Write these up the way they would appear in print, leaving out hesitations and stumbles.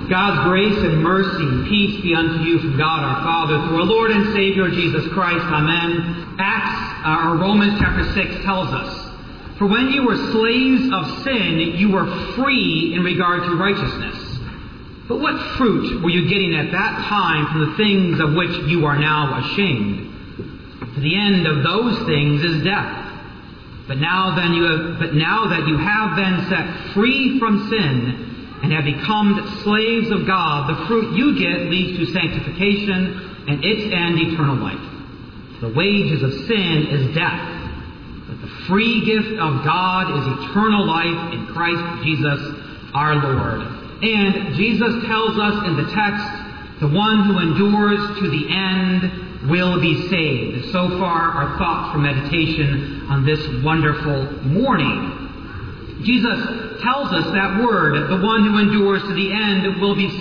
God's grace and mercy and peace be unto you from God our Father, through our Lord and Savior Jesus Christ. Amen. Romans chapter 6 tells us, "For when you were slaves of sin, you were free in regard to righteousness. But what fruit were you getting at that time from the things of which you are now ashamed? For the end of those things is death. But now that you have been set free from sin and have become slaves of God, the fruit you get leads to sanctification and its end eternal life. The wages of sin is death, but the free gift of God is eternal life in Christ Jesus our Lord." And Jesus tells us in the text, the one who endures to the end will be saved. So far, our thoughts for meditation on this wonderful morning. Jesus tells us that word, the one who endures to the end will be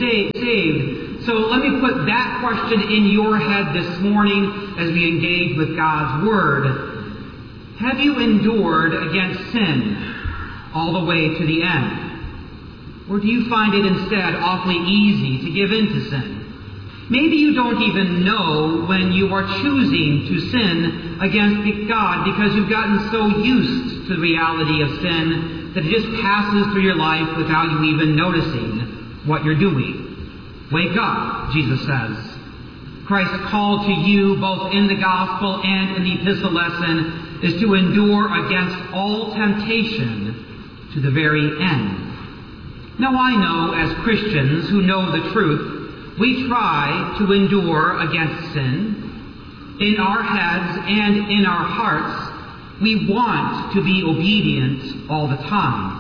saved. So let me put that question in your head this morning as we engage with God's Word. Have you endured against sin all the way to the end? Or do you find it instead awfully easy to give in to sin? Maybe you don't even know when you are choosing to sin against God because you've gotten so used to the reality of sin that it just passes through your life without you even noticing what you're doing. Wake up, Jesus says. Christ's call to you, both in the gospel and in the epistle lesson, is to endure against all temptation to the very end. Now I know, as Christians who know the truth, we try to endure against sin. In our heads and in our hearts, we want to be obedient all the time.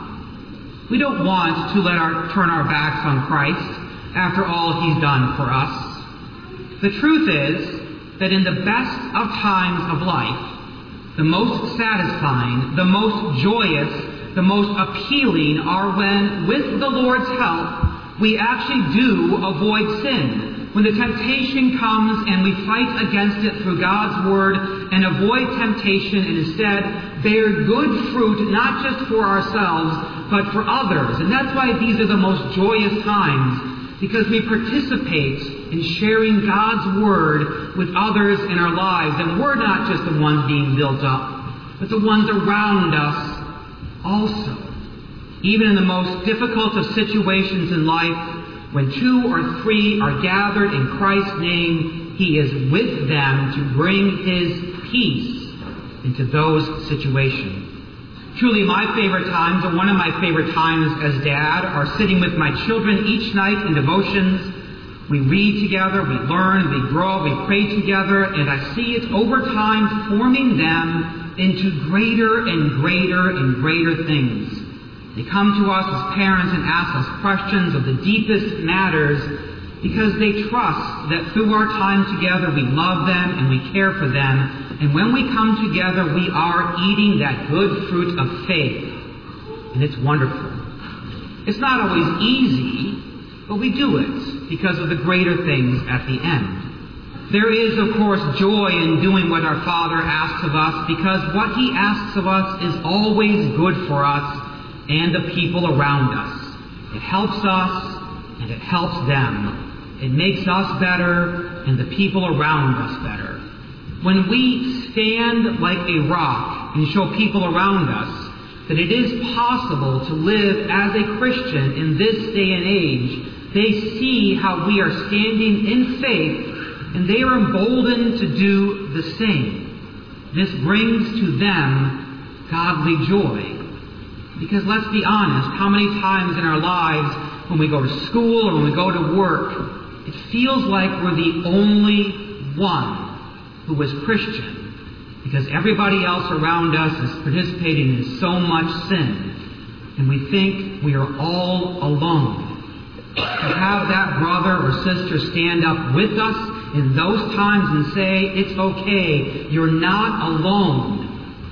We don't want to turn our backs on Christ after all He's done for us. The truth is that in the best of times of life, the most satisfying, the most joyous, the most appealing are when, with the Lord's help, we actually do avoid sin. When the temptation comes and we fight against it through God's Word and avoid temptation and instead bear good fruit, not just for ourselves, but for others. And that's why these are the most joyous times, because we participate in sharing God's Word with others in our lives. And we're not just the ones being built up, but the ones around us also. Even in the most difficult of situations in life, when 2 or 3 are gathered in Christ's name, He is with them to bring His peace into those situations. Truly my favorite times, or one of my favorite times as dad, are sitting with my children each night in devotions. We read together, we learn, we grow, we pray together, and I see it over time forming them into greater and greater and greater things. They come to us as parents and ask us questions of the deepest matters because they trust that through our time together we love them and we care for them. And when we come together, we are eating that good fruit of faith. And it's wonderful. It's not always easy, but we do it because of the greater things at the end. There is, of course, joy in doing what our Father asks of us because what He asks of us is always good for us and the people around us. It helps us and it helps them. It makes us better and the people around us better. When we stand like a rock and show people around us that it is possible to live as a Christian in this day and age, they see how we are standing in faith and they are emboldened to do the same. This brings to them godly joy. Because let's be honest, how many times in our lives when we go to school or when we go to work, it feels like we're the only one who is Christian because everybody else around us is participating in so much sin and we think we are all alone. To have that brother or sister stand up with us in those times and say, it's okay, you're not alone,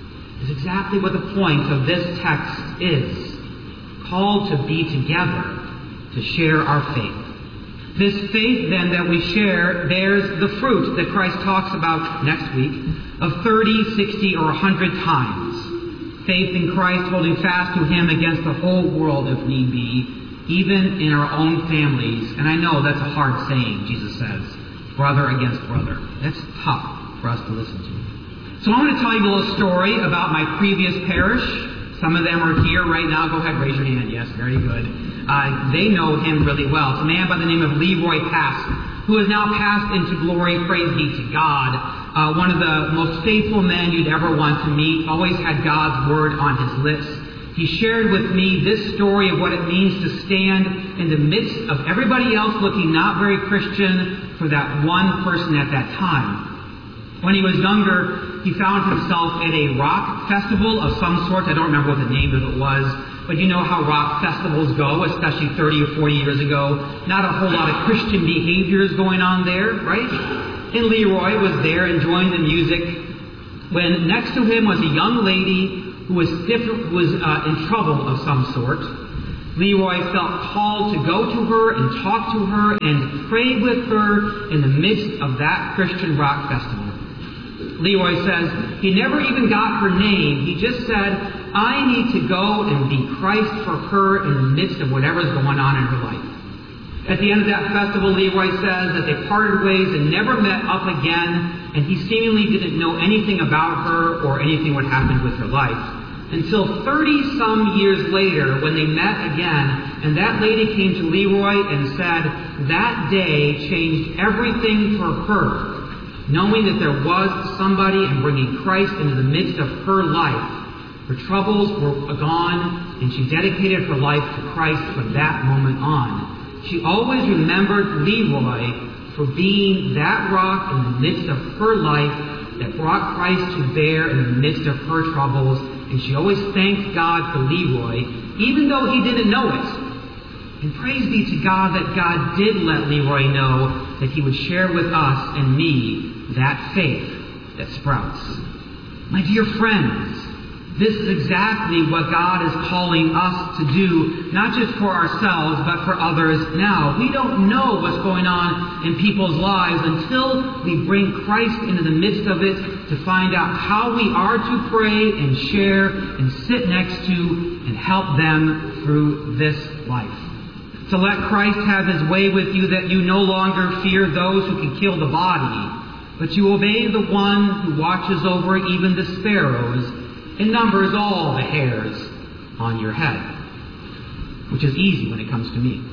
is exactly what the point of this text is. Called to be together, to share our faith. This faith, then, that we share bears the fruit that Christ talks about next week of 30, 60, or 100 times. Faith in Christ, holding fast to Him against the whole world if need be. even in our own families. And I know that's a hard saying, Jesus says, brother against brother. That's tough for us to listen to. So I want to tell you a little story about my previous parish. Some of them are here right now. Go ahead, raise your hand. Yes, very good. They know him really well. It's a man by the name of Leroy Pass, who has now passed into glory. Praise be to God. One of the most faithful men you'd ever want to meet. Always had God's word on his lips. He shared with me this story of what it means to stand in the midst of everybody else looking not very Christian for that one person at that time. When he was younger, he found himself at a rock festival of some sort. I don't remember what the name of it was, but you know how rock festivals go, especially 30 or 40 years ago. Not a whole lot of Christian behaviors going on there, right? And Leroy was there enjoying the music when next to him was a young lady who was in trouble of some sort. Leroy felt called to go to her and talk to her and pray with her in the midst of that Christian rock festival. Leroy says he never even got her name. He just said, I need to go and be Christ for her in the midst of whatever's going on in her life. At the end of that festival, Leroy says that they parted ways and never met up again, and he seemingly didn't know anything about her or anything what happened with her life. Until 30-some years later, when they met again, and that lady came to Leroy and said that day changed everything for her, knowing that there was somebody and bringing Christ into the midst of her life. Her troubles were gone, and she dedicated her life to Christ from that moment on. She always remembered Leroy for being that rock in the midst of her life that brought Christ to bear in the midst of her troubles. And she always thanked God for Leroy, even though he didn't know it. And praise be to God that God did let Leroy know that he would share with us and me that faith that sprouts. My dear friends, this is exactly what God is calling us to do, not just for ourselves, but for others now. We don't know what's going on in people's lives until we bring Christ into the midst of it to find out how we are to pray and share and sit next to and help them through this life. So let Christ have his way with you, that you no longer fear those who can kill the body, but you obey the one who watches over even the sparrows and numbers all the hairs on your head, which is easy when it comes to me.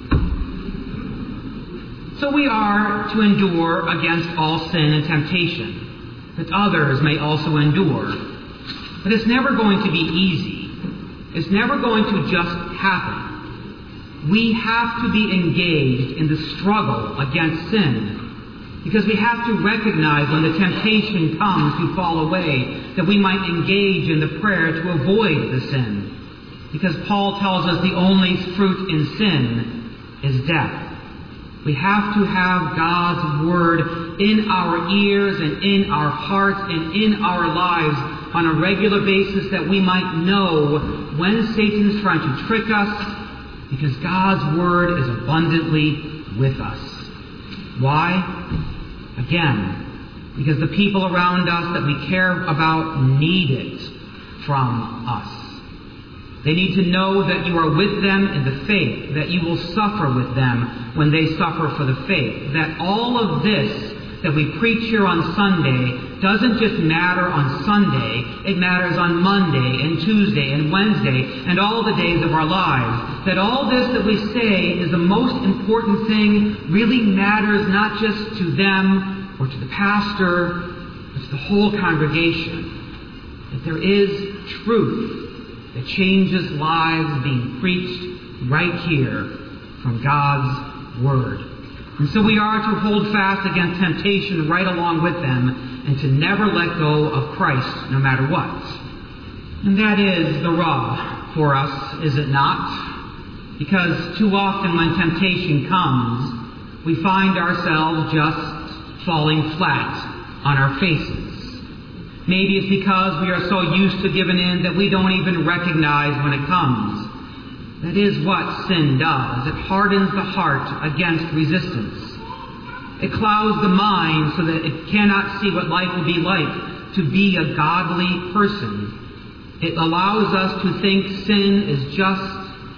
So we are to endure against all sin and temptation, that others may also endure. But it's never going to be easy. It's never going to just happen. We have to be engaged in the struggle against sin, because we have to recognize when the temptation comes to fall away, that we might engage in the prayer to avoid the sin. Because Paul tells us the only fruit in sin is death. We have to have God's Word in our ears and in our hearts and in our lives on a regular basis, that we might know when Satan's trying to trick us, because God's Word is abundantly with us. Why? Again, because the people around us that we care about need it from us. They need to know that you are with them in the faith, that you will suffer with them when they suffer for the faith, that all of this that we preach here on Sunday doesn't just matter on Sunday, it matters on Monday and Tuesday and Wednesday and all the days of our lives. That all this that we say is the most important thing really matters not just to them or to the pastor, but to the whole congregation. That there is truth that changes lives being preached right here from God's Word. And so we are to hold fast against temptation right along with them, and to never let go of Christ no matter what. And that is the rub for us, is it not? Because too often when temptation comes, we find ourselves just falling flat on our faces. Maybe it's because we are so used to giving in that we don't even recognize when it comes. That is what sin does. It hardens the heart against resistance. It clouds the mind so that it cannot see what life will be like to be a godly person. It allows us to think sin is just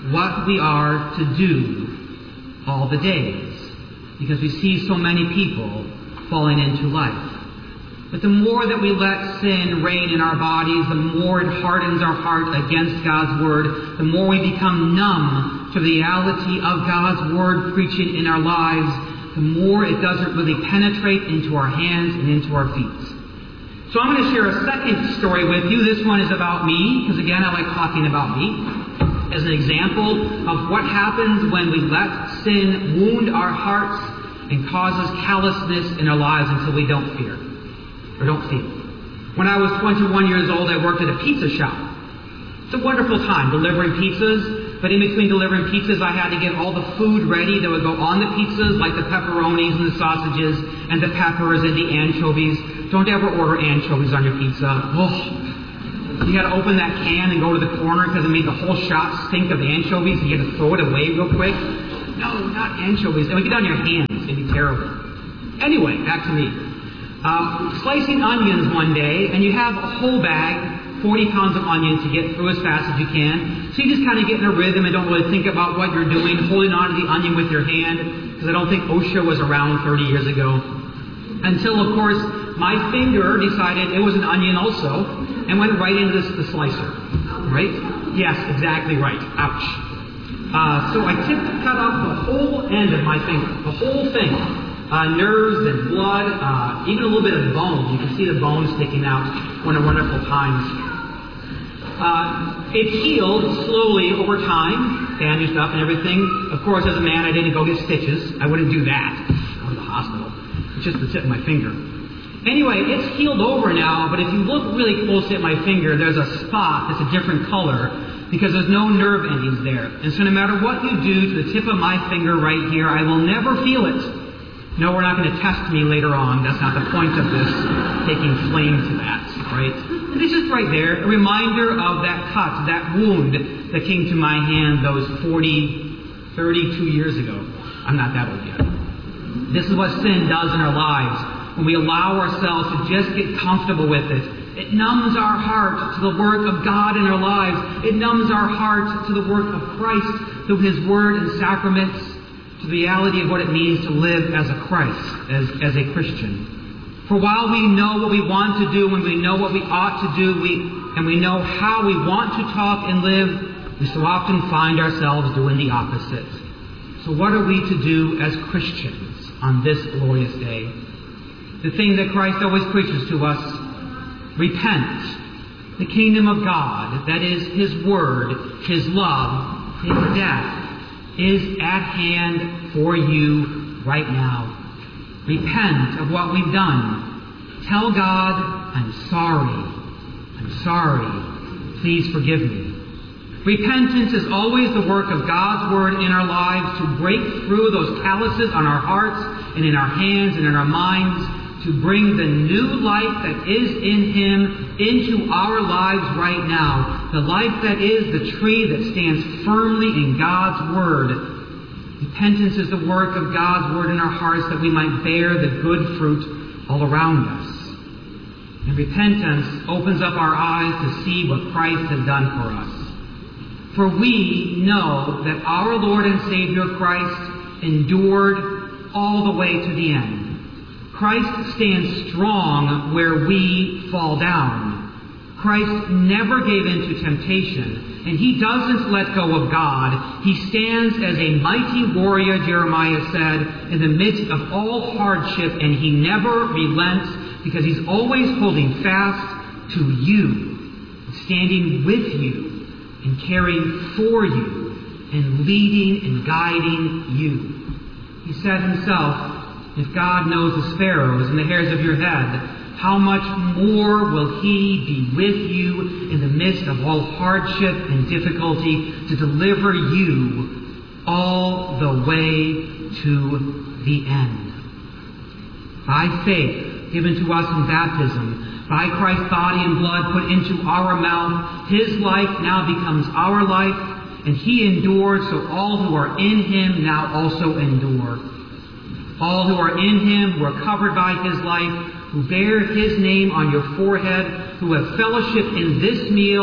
what we are to do all the days, because we see so many people falling into life. But the more that we let sin reign in our bodies, the more it hardens our heart against God's Word, the more we become numb to the reality of God's Word preaching in our lives, the more it doesn't really penetrate into our hands and into our feet. So I'm going to share a second story with you. This one is about me, because again, I like talking about me, as an example of what happens when we let sin wound our hearts and causes callousness in our lives until we don't fear. Or don't feel. When I was 21 years old, I worked at a pizza shop. It's a wonderful time delivering pizzas, but in between delivering pizzas, I had to get all the food ready that would go on the pizzas, like the pepperonis and the sausages and the peppers and the anchovies. Don't ever order anchovies on your pizza. Oh. You got to open that can and go to the corner because it made the whole shop stink of anchovies. You got to throw it away real quick. No, not anchovies. It would get on your hands. It'd be terrible. Anyway, back to me. Slicing onions one day, and you have a whole bag, 40 pounds of onions to get through as fast as you can. So you just kind of get in a rhythm and don't really think about what you're doing, holding on to the onion with your hand, because I don't think OSHA was around 30 years ago. Until, of course, my finger decided it was an onion also, and went right into the slicer. Right? Yes, exactly right. Ouch. So I cut off the whole end of my finger, the whole thing. Nerves and blood, even a little bit of bone. You can see the bone sticking out. One of the wonderful times. It healed slowly over time, bandaged up and everything. Of course, as a man, I didn't go get stitches. I wouldn't do that. Go to the hospital. It's just the tip of my finger. Anyway, it's healed over now, but if you look really closely at my finger, there's a spot that's a different color because there's no nerve endings there. And so no matter what you do to the tip of my finger right here, I will never feel it. No, we're not going to test me later on. That's not the point of this, taking flame to that, right? But it's just right there, a reminder of that cut, that wound that came to my hand those 32 years ago. I'm not that old yet. This is what sin does in our lives. When we allow ourselves to just get comfortable with it, it numbs our heart to the work of God in our lives. It numbs our heart to the work of Christ through His Word and sacraments, to the reality of what it means to live as a Christ, as a Christian. For while we know what we want to do and we know what we ought to do, and we know how we want to talk and live, we so often find ourselves doing the opposite. So what are we to do as Christians on this glorious day? The thing that Christ always preaches to us: repent. The kingdom of God, that is His Word, His love, His death, is at hand for you right now. Repent of what we've done. Tell God, I'm sorry. I'm sorry. Please forgive me. Repentance is always the work of God's Word in our lives to break through those calluses on our hearts and in our hands and in our minds, to bring the new life that is in Him into our lives right now. The life that is the tree that stands firmly in God's Word. Repentance is the work of God's Word in our hearts that we might bear the good fruit all around us. And repentance opens up our eyes to see what Christ has done for us. For we know that our Lord and Savior Christ endured all the way to the end. Christ stands strong where we fall down. Christ never gave in to temptation, and He doesn't let go of God. He stands as a mighty warrior, Jeremiah said, in the midst of all hardship, and He never relents because He's always holding fast to you, standing with you, and caring for you, and leading and guiding you. He said Himself, if God knows the sparrows and the hairs of your head, how much more will He be with you in the midst of all hardship and difficulty to deliver you all the way to the end. By faith given to us in baptism, by Christ's body and blood put into our mouth, His life now becomes our life, and He endured, so all who are in Him now also endure. All who are in Him, who are covered by His life, who bear His name on your forehead, who have fellowship in this meal,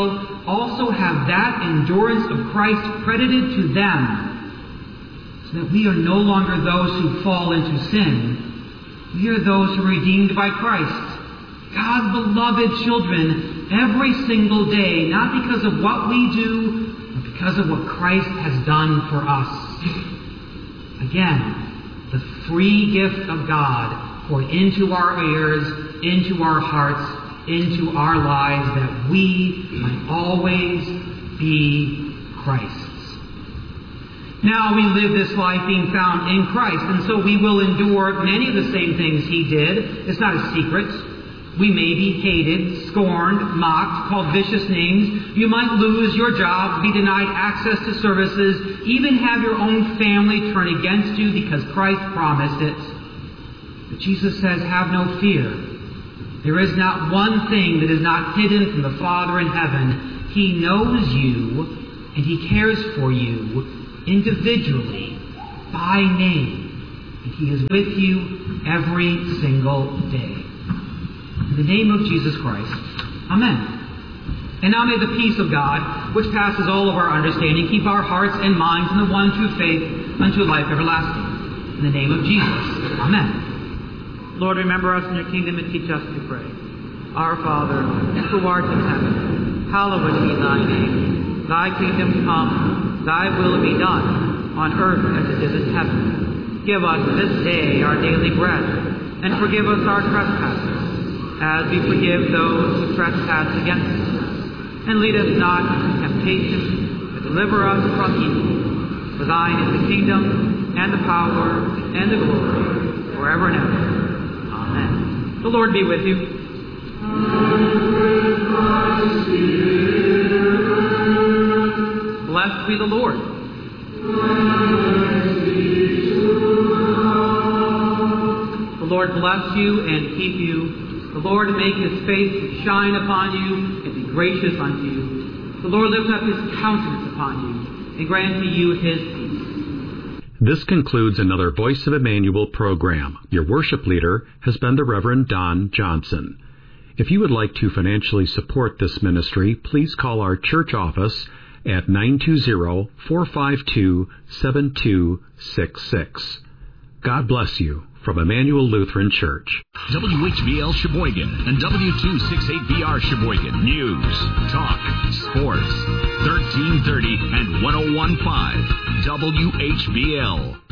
also have that endurance of Christ credited to them, so that we are no longer those who fall into sin. We are those who are redeemed by Christ, God's beloved children, every single day, not because of what we do, but because of what Christ has done for us. Again, the free gift of God poured into our ears, into our hearts, into our lives, that we might always be Christ's. Now we live this life being found in Christ, and so we will endure many of the same things He did. It's not a secret. We may be hated, scorned, mocked, called vicious names. You might lose your job, be denied access to services, even have your own family turn against you because Christ promised it. But Jesus says, have no fear. There is not one thing that is not hidden from the Father in heaven. He knows you, and He cares for you individually, by name. And He is with you every single day. In the name of Jesus Christ. Amen. And now may the peace of God, which passes all of our understanding, keep our hearts and minds in the one true faith unto life everlasting. In the name of Jesus. Amen. Lord, remember us in your kingdom and teach us to pray. Our Father, who art in heaven, hallowed be thy name. Thy kingdom come, thy will be done, on earth as it is in heaven. Give us this day our daily bread, and forgive us our trespasses, as we forgive those who trespass against us. And lead us not into temptation, but deliver us from evil. For thine is the kingdom, and the power, and the glory, forever and ever. Amen. The Lord be with you. Blessed be the Lord. The Lord bless you and keep you. The Lord make His face to shine upon you and be gracious unto you. The Lord lift up His countenance upon you and grant to you His peace. This concludes another Voice of Emmanuel program. Your worship leader has been the Reverend Don Johnson. If you would like to financially support this ministry, please call our church office at 920-452-7266. God bless you from Emmanuel Lutheran Church. WHBL Sheboygan and W268BR Sheboygan. News, talk, sports. 1330 and 1015 WHBL.